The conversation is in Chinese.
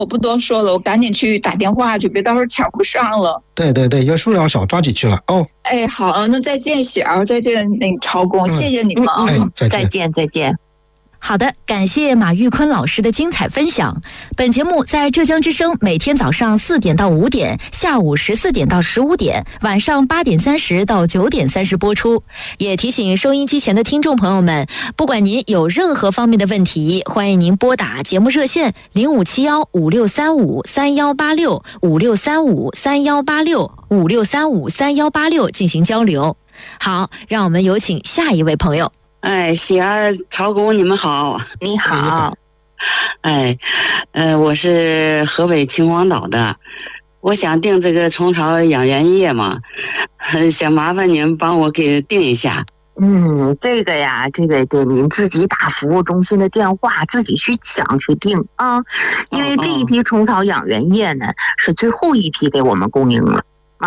我不多说了，我赶紧去打电话去，别到时候抢不上了。 对对对，有数量少，抓紧去了哦。 哎，好，那再见，喜儿，再见，那个超工，谢谢你们啊！ 再见，再见。 好的，感谢马玉坤老师的精彩分享。本节目在浙江之声每天早上4点到5点，下午14点到15点，晚上8点30到9点30播出。也提醒收音机前的听众朋友们，不管您有任何方面的问题，欢迎您拨打节目热线0571563531865635318656353186进行交流。好，让我们有请下一位朋友。 喜儿、曹工，你们好。 你好。 我是河北秦皇岛的，我想订这个虫草养源液嘛，想麻烦您帮我给订一下。 这个得您自己打服务中心的电话，自己去抢去订啊，因为这一批虫草养源液呢是最后一批给我们供应了。